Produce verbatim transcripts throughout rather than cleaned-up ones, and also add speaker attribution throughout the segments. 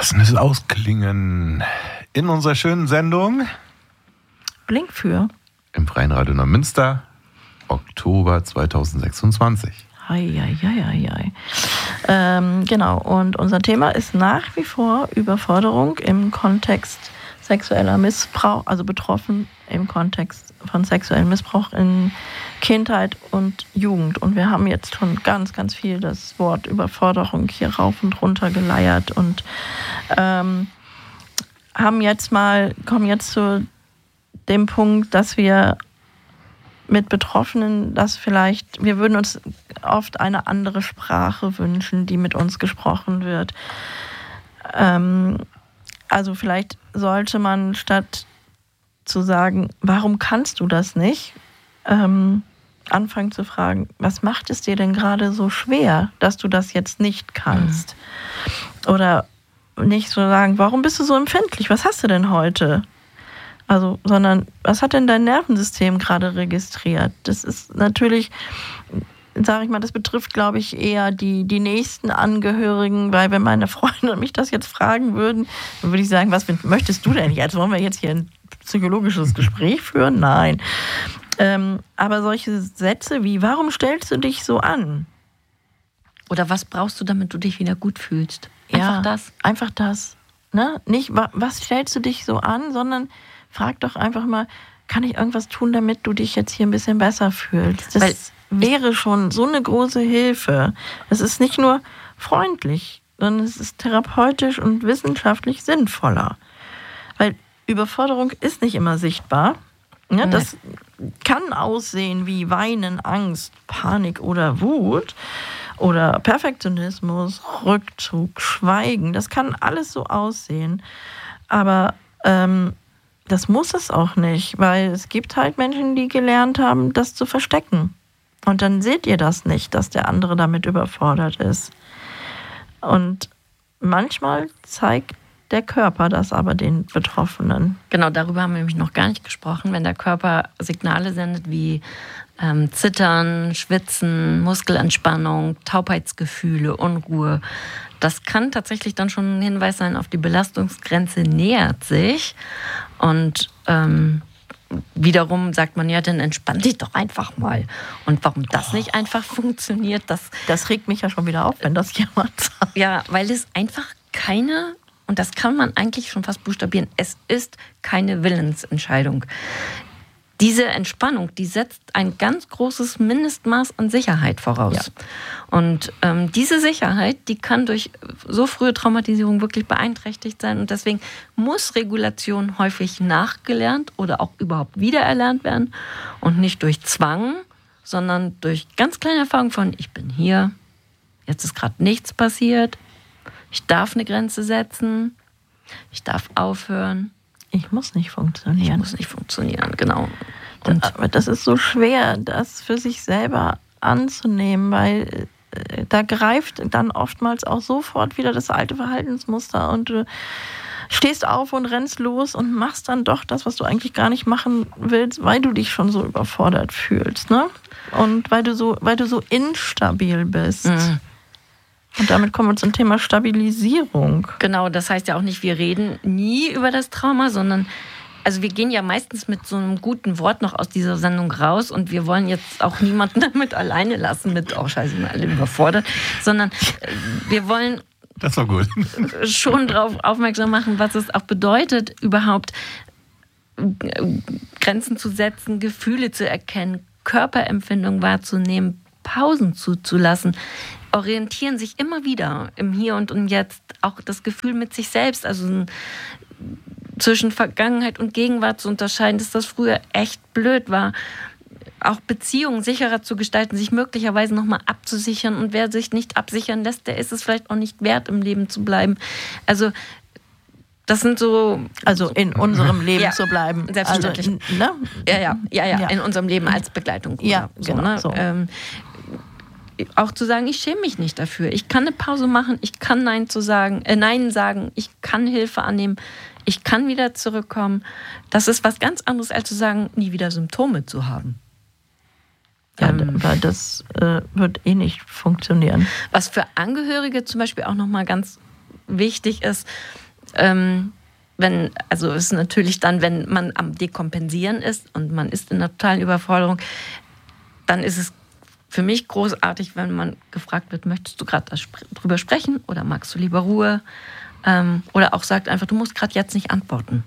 Speaker 1: lassen es ausklingen in unserer schönen Sendung
Speaker 2: Blink für
Speaker 1: im Freien Radio Neumünster, Oktober zweitausendsechsundzwanzig.
Speaker 2: Hei, hei, hei, hei. Ähm, genau, und unser Thema ist nach wie vor Überforderung im Kontext sexueller Missbrauch, also betroffen im Kontext von sexuellem Missbrauch in Kindheit und Jugend. Und wir haben jetzt schon ganz, ganz viel das Wort Überforderung hier rauf und runter geleiert und ähm, haben jetzt mal, kommen jetzt zu dem Punkt, dass wir mit Betroffenen, dass vielleicht, wir würden uns oft eine andere Sprache wünschen, die mit uns gesprochen wird. Ähm, also vielleicht sollte man statt zu sagen, warum kannst du das nicht, ähm, anfangen zu fragen, was macht es dir denn gerade so schwer, dass du das jetzt nicht kannst? Mhm. Oder nicht so sagen, warum bist du so empfindlich? Was hast du denn heute? Also, sondern was hat denn dein Nervensystem gerade registriert? Das ist natürlich, sage ich mal, das betrifft, glaube ich, eher die, die nächsten Angehörigen, weil wenn meine Freunde mich das jetzt fragen würden, dann würde ich sagen, was möchtest du denn jetzt? Wollen wir jetzt hier ein psychologisches Gespräch führen? Nein. Ähm, aber solche Sätze wie, warum stellst du dich so an?
Speaker 3: Oder was brauchst du, damit du dich wieder gut fühlst? Einfach
Speaker 2: ja,
Speaker 3: das.
Speaker 2: Einfach das. Ne? Nicht, was stellst du dich so an, sondern frag doch einfach mal, kann ich irgendwas tun, damit du dich jetzt hier ein bisschen besser fühlst? Das Weil wäre schon so eine große Hilfe. Es ist nicht nur freundlich, sondern es ist therapeutisch und wissenschaftlich sinnvoller. Weil Überforderung ist nicht immer sichtbar. Ja, das kann aussehen wie Weinen, Angst, Panik oder Wut oder Perfektionismus, Rückzug, Schweigen. Das kann alles so aussehen. Aber ähm, das muss es auch nicht, weil es gibt halt Menschen, die gelernt haben, das zu verstecken. Und dann seht ihr das nicht, dass der andere damit überfordert ist. Und manchmal zeigt der Körper das aber den Betroffenen.
Speaker 3: Genau, darüber haben wir nämlich noch gar nicht gesprochen. Wenn der Körper Signale sendet wie ähm, Zittern, Schwitzen, Muskelentspannung, Taubheitsgefühle, Unruhe, das kann tatsächlich dann schon ein Hinweis sein auf die Belastungsgrenze nähert sich. Und ähm, wiederum sagt man, ja, dann entspann dich doch einfach mal. Und warum das oh. nicht einfach funktioniert, das...
Speaker 2: Das regt mich ja schon wieder auf, wenn das jemand sagt.
Speaker 3: Ja, weil es einfach keine... Und das kann man eigentlich schon fast buchstabieren. Es ist keine Willensentscheidung. Diese Entspannung, die setzt ein ganz großes Mindestmaß an Sicherheit voraus. Ja. Und ähm, diese Sicherheit, die kann durch so frühe Traumatisierung wirklich beeinträchtigt sein. Und deswegen muss Regulation häufig nachgelernt oder auch überhaupt wiedererlernt werden. Und nicht durch Zwang, sondern durch ganz kleine Erfahrung von, ich bin hier, jetzt ist gerade nichts passiert. Ich darf eine Grenze setzen, ich darf aufhören.
Speaker 2: Ich muss nicht funktionieren.
Speaker 3: Ich muss nicht funktionieren, genau. Und
Speaker 2: aber das ist so schwer, das für sich selber anzunehmen, weil da greift dann oftmals auch sofort wieder das alte Verhaltensmuster und du stehst auf und rennst los und machst dann doch das, was du eigentlich gar nicht machen willst, weil du dich schon so überfordert fühlst, ne? Und weil du so, weil du so instabil bist. Mhm. Und damit kommen wir zum Thema Stabilisierung.
Speaker 3: Genau, das heißt ja auch nicht, wir reden nie über das Trauma, sondern also wir gehen ja meistens mit so einem guten Wort noch aus dieser Sendung raus und wir wollen jetzt auch niemanden damit alleine lassen mit, oh scheiße, sind alle überfordert, sondern wir wollen
Speaker 1: das war gut.
Speaker 3: schon darauf aufmerksam machen, was es auch bedeutet, überhaupt Grenzen zu setzen, Gefühle zu erkennen, Körperempfindungen wahrzunehmen, Pausen zuzulassen. Orientieren sich immer wieder im Hier und im Jetzt, auch das Gefühl mit sich selbst, also zwischen Vergangenheit und Gegenwart zu unterscheiden, dass das früher echt blöd war, auch Beziehungen sicherer zu gestalten, sich möglicherweise nochmal abzusichern und wer sich nicht absichern lässt, der ist es vielleicht auch nicht wert, im Leben zu bleiben. Also das sind so...
Speaker 2: Also in unserem Leben
Speaker 3: ja,
Speaker 2: zu bleiben.
Speaker 3: Selbstverständlich.
Speaker 2: Also, ne?
Speaker 3: ja, ja, ja, ja,
Speaker 2: ja,
Speaker 3: in unserem Leben als Begleitung.
Speaker 2: Ja,
Speaker 3: so,
Speaker 2: genau,
Speaker 3: ne?
Speaker 2: so.
Speaker 3: Ähm, auch zu sagen, ich schäme mich nicht dafür. Ich kann eine Pause machen, ich kann Nein zu sagen, äh, Nein sagen, ich kann Hilfe annehmen, ich kann wieder zurückkommen. Das ist was ganz anderes, als zu sagen, nie wieder Symptome zu haben.
Speaker 2: Ja,
Speaker 3: ähm,
Speaker 2: weil das äh, wird eh nicht funktionieren.
Speaker 3: Was für Angehörige zum Beispiel auch nochmal ganz wichtig ist, ähm, wenn, also ist natürlich dann, wenn man am Dekompensieren ist und man ist in einer totalen Überforderung, dann ist es für mich großartig, wenn man gefragt wird, möchtest du gerade drüber sprechen oder magst du lieber Ruhe? Ähm, oder auch sagt einfach, du musst gerade jetzt nicht antworten.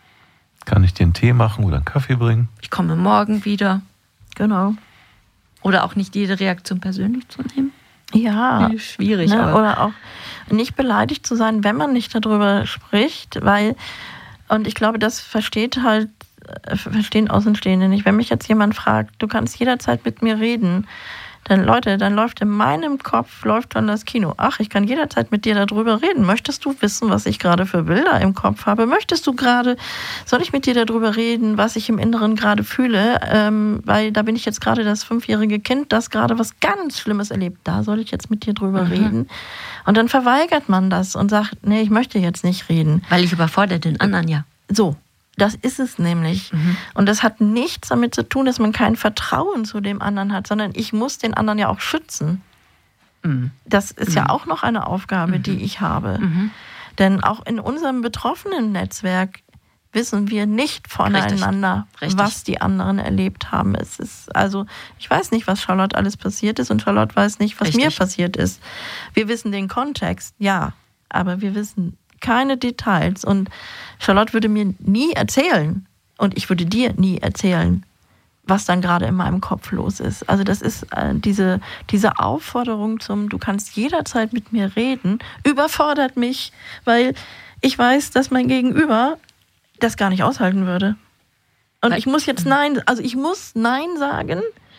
Speaker 1: Kann ich dir einen Tee machen oder einen Kaffee bringen?
Speaker 3: Ich komme morgen wieder.
Speaker 2: Genau.
Speaker 3: Oder auch nicht jede Reaktion persönlich zu nehmen.
Speaker 2: Ja.
Speaker 3: Schwierig.
Speaker 2: Ne?
Speaker 3: Aber.
Speaker 2: Oder auch nicht beleidigt zu sein, wenn man nicht darüber spricht, weil, und ich glaube, das versteht halt, verstehen Außenstehende nicht. Wenn mich jetzt jemand fragt, du kannst jederzeit mit mir reden, dann Leute, dann läuft in meinem Kopf, läuft dann das Kino. Ach, ich kann jederzeit mit dir darüber reden. Möchtest du wissen, was ich gerade für Bilder im Kopf habe? Möchtest du gerade, soll ich mit dir darüber reden, was ich im Inneren gerade fühle? Ähm, weil da bin ich jetzt gerade das fünfjährige Kind, das gerade was ganz Schlimmes erlebt. Da soll ich jetzt mit dir drüber mhm. reden. Und dann verweigert man das und sagt, nee, ich möchte jetzt nicht reden.
Speaker 3: Weil ich überfordere den anderen ja.
Speaker 2: So. Das ist es nämlich. Mhm. Und das hat nichts damit zu tun, dass man kein Vertrauen zu dem anderen hat, sondern ich muss den anderen ja auch schützen. Mhm. Das ist mhm. ja auch noch eine Aufgabe, mhm. die ich habe. Mhm. Denn auch in unserem betroffenen Netzwerk wissen wir nicht voneinander, Richtig. Richtig. was die anderen erlebt haben. Es ist also, ich weiß nicht, was Charlotte alles passiert ist und Charlotte weiß nicht, was Richtig. mir passiert ist. Wir wissen den Kontext, ja, aber wir wissen keine Details. Und Charlotte würde mir nie erzählen und ich würde dir nie erzählen, was dann gerade in meinem Kopf los ist. Also das ist äh, diese, diese Aufforderung zum, du kannst jederzeit mit mir reden, überfordert mich, weil ich weiß, dass mein Gegenüber das gar nicht aushalten würde. Und weil, ich muss jetzt Nein, also ich muss Nein sagen,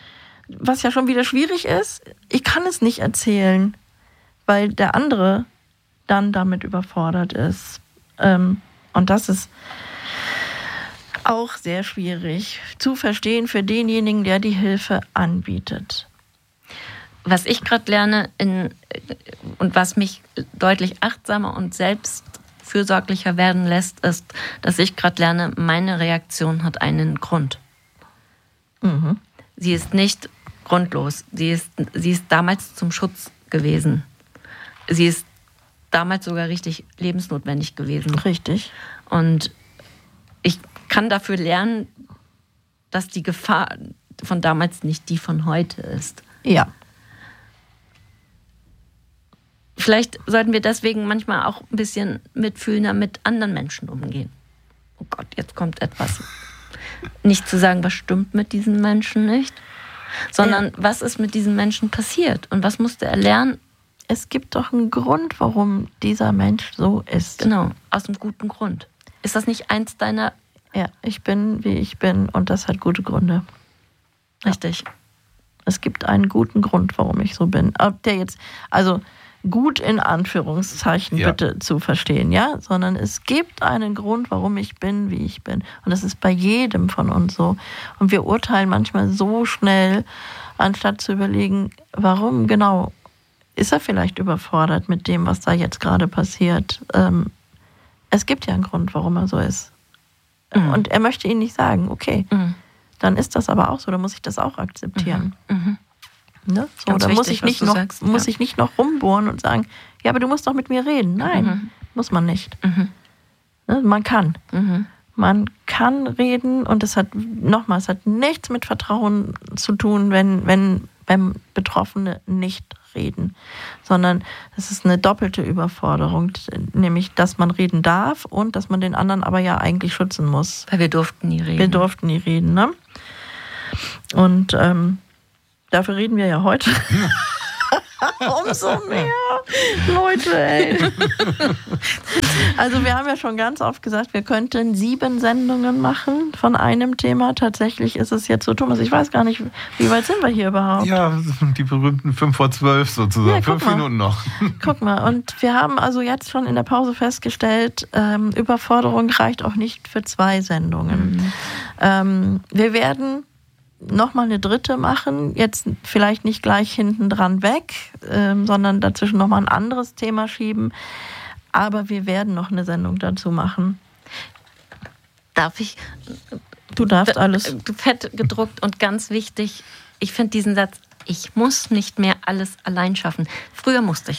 Speaker 2: was ja schon wieder schwierig ist. Ich kann es nicht erzählen, weil der andere dann damit überfordert ist. Ähm, und das ist auch sehr schwierig zu verstehen für denjenigen, der die Hilfe anbietet.
Speaker 3: Was ich gerade lerne in, und was mich deutlich achtsamer und selbstfürsorglicher werden lässt, ist, dass ich gerade lerne, meine Reaktion hat einen Grund. Mhm. Sie ist nicht grundlos. Sie ist, sie ist damals zum Schutz gewesen. Sie ist damals sogar richtig lebensnotwendig gewesen.
Speaker 2: Richtig.
Speaker 3: Und ich kann dafür lernen, dass die Gefahr von damals nicht die von heute ist.
Speaker 2: Ja.
Speaker 3: Vielleicht sollten wir deswegen manchmal auch ein bisschen mitfühlender mit anderen Menschen umgehen. Oh Gott, jetzt kommt etwas. Nicht zu sagen, was stimmt mit diesen Menschen nicht, sondern ja. was ist mit diesen Menschen passiert und was musste er lernen.
Speaker 2: Es gibt doch einen Grund, warum dieser Mensch so ist.
Speaker 3: Genau, aus einem guten Grund. Ist das nicht eins deiner...
Speaker 2: Ja, ich bin, wie ich bin und das hat gute Gründe.
Speaker 3: Richtig.
Speaker 2: Ja. Es gibt einen guten Grund, warum ich so bin. Ob der jetzt, also gut in Anführungszeichen ja. bitte zu verstehen, ja? Sondern es gibt einen Grund, warum ich bin, wie ich bin. Und das ist bei jedem von uns so. Und wir urteilen manchmal so schnell, anstatt zu überlegen, warum genau. Ist er vielleicht überfordert mit dem, was da jetzt gerade passiert? Ähm, es gibt ja einen Grund, warum er so ist. Mhm. Und er möchte ihn nicht sagen, okay, mhm. dann ist das aber auch so, dann muss ich das auch akzeptieren. Mhm. Ne? So, dann wichtig, muss, ich nicht noch, sagst, muss ja. ich nicht noch rumbohren und sagen, ja, aber du musst doch mit mir reden. Nein, mhm. muss man nicht. Mhm. Ne? Man kann. Mhm. Man kann reden und es hat, nochmal, es hat nichts mit Vertrauen zu tun, wenn, wenn, wenn Betroffene nicht reden, sondern es ist eine doppelte Überforderung, nämlich, dass man reden darf und dass man den anderen aber ja eigentlich schützen muss.
Speaker 3: Weil wir durften nie reden.
Speaker 2: Wir durften nie reden, ne? Und ähm, dafür reden wir ja heute. Umso mehr. Leute, ey. Also wir haben ja schon ganz oft gesagt, wir könnten sieben Sendungen machen von einem Thema. Tatsächlich ist es jetzt so, Thomas, ich weiß gar nicht, wie weit sind wir hier überhaupt?
Speaker 1: Ja, die berühmten fünf vor zwölf sozusagen. Ja, Fünf mal. Minuten noch.
Speaker 2: Guck mal, und wir haben also jetzt schon in der Pause festgestellt, ähm, Überforderung reicht auch nicht für zwei Sendungen. Mhm. Ähm, wir werden nochmal eine dritte machen, jetzt vielleicht nicht gleich hinten dran weg, ähm, sondern dazwischen nochmal ein anderes Thema schieben. Aber wir werden noch eine Sendung dazu machen.
Speaker 3: Darf ich?
Speaker 2: Du darfst alles.
Speaker 3: Fett gedruckt und ganz wichtig, ich finde diesen Satz, ich muss nicht mehr alles allein schaffen. Früher musste ich das.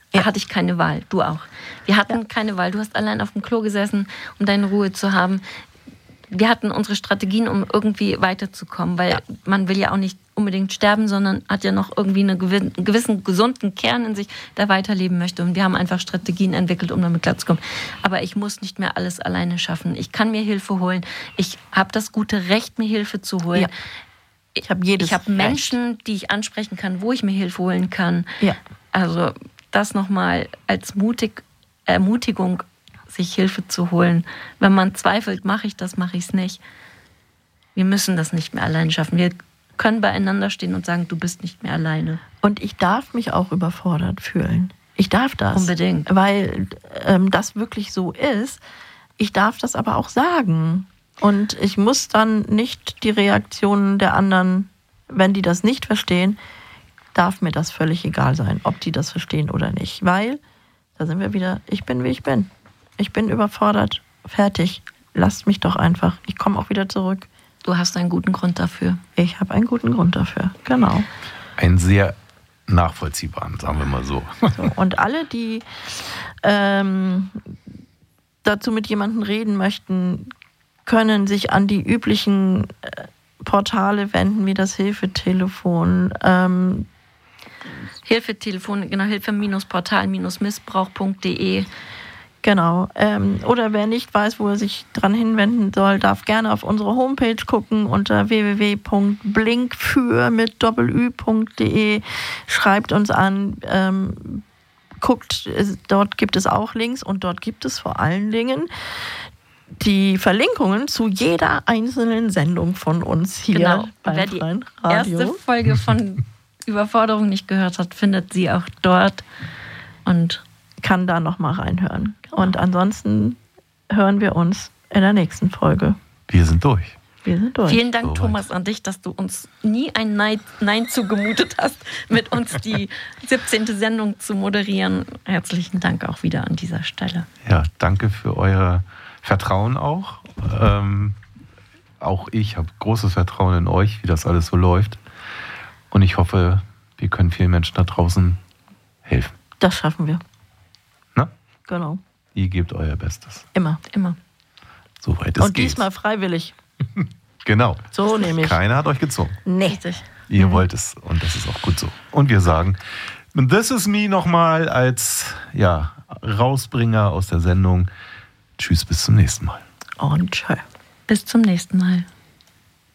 Speaker 3: Da hatte ich keine Wahl, du auch. Wir hatten
Speaker 2: Ja.
Speaker 3: keine Wahl. Du hast allein auf dem Klo gesessen, um deine Ruhe zu haben. Wir hatten unsere Strategien, um irgendwie weiterzukommen, weil ja. man will ja auch nicht unbedingt sterben, sondern hat ja noch irgendwie einen gewissen, einen gewissen gesunden Kern in sich, der weiterleben möchte. Und wir haben einfach Strategien entwickelt, um damit klarzukommen. Aber ich muss nicht mehr alles alleine schaffen. Ich kann mir Hilfe holen. Ich habe das gute Recht, mir Hilfe zu holen. Ja.
Speaker 2: Ich habe jedes
Speaker 3: Ich habe Menschen, die ich ansprechen kann, wo ich mir Hilfe holen kann.
Speaker 2: Ja.
Speaker 3: Also das nochmal als mutig, Ermutigung, sich Hilfe zu holen. Wenn man zweifelt, mache ich das, mache ich es nicht. Wir müssen das nicht mehr allein schaffen. Wir können beieinander stehen und sagen, du bist nicht mehr alleine.
Speaker 2: Und ich darf mich auch überfordert fühlen. Ich darf das.
Speaker 3: Unbedingt.
Speaker 2: Weil ähm, das wirklich so ist. Ich darf das aber auch sagen. Und ich muss dann nicht die Reaktionen der anderen, wenn die das nicht verstehen, darf mir das völlig egal sein, ob die das verstehen oder nicht. Weil, da sind wir wieder, ich bin, wie ich bin. Ich bin überfordert, fertig. Lasst mich doch einfach. Ich komme auch wieder zurück.
Speaker 3: Du hast einen guten Grund dafür.
Speaker 2: Ich habe einen guten Grund dafür, genau.
Speaker 1: Einen sehr nachvollziehbaren, sagen wir mal so.
Speaker 2: so und alle, die ähm, dazu mit jemandem reden möchten, können sich an die üblichen äh, Portale wenden, wie das Hilfetelefon. Ähm,
Speaker 3: Hilfetelefon, genau, hilfe-portal-missbrauch punkt de.
Speaker 2: Genau. Ähm, oder wer nicht weiß, wo er sich dran hinwenden soll, darf gerne auf unsere Homepage gucken unter w w w punkt blinkfür mit doppelü punkt de. Schreibt uns an, ähm, guckt, dort gibt es auch Links und dort gibt es vor allen Dingen die Verlinkungen zu jeder einzelnen Sendung von uns hier
Speaker 3: genau.
Speaker 2: beim
Speaker 3: Wer die
Speaker 2: Freien Radio.
Speaker 3: Erste Folge von Überforderung nicht gehört hat, findet sie auch dort und
Speaker 2: kann da noch mal reinhören. Genau. Und ansonsten hören wir uns in der nächsten Folge.
Speaker 1: Wir sind durch.
Speaker 2: Wir sind durch.
Speaker 3: Vielen Dank,
Speaker 1: So
Speaker 3: Thomas, an dich, dass du uns nie ein Nein, Nein zugemutet hast, mit uns die siebzehnte Sendung zu moderieren. Herzlichen Dank auch wieder an dieser Stelle.
Speaker 1: Ja, danke für euer Vertrauen auch. Ähm, auch ich habe großes Vertrauen in euch, wie das alles so läuft. Und ich hoffe, wir können vielen Menschen da draußen helfen.
Speaker 2: Das schaffen wir.
Speaker 1: Na?
Speaker 2: Genau.
Speaker 1: Ihr gebt euer Bestes.
Speaker 2: Immer.
Speaker 3: Immer.
Speaker 1: Soweit es
Speaker 2: Und
Speaker 1: geht.
Speaker 2: diesmal freiwillig.
Speaker 1: Genau.
Speaker 2: So nämlich.
Speaker 1: Keiner hat euch gezwungen.
Speaker 2: Nee.
Speaker 3: Richtig.
Speaker 1: Ihr mhm. wollt es und das ist auch gut so. Und wir sagen This Is Me nochmal als ja, Rausbringer aus der Sendung. Tschüss, bis zum nächsten Mal.
Speaker 2: Und tschö.
Speaker 3: Bis zum nächsten Mal.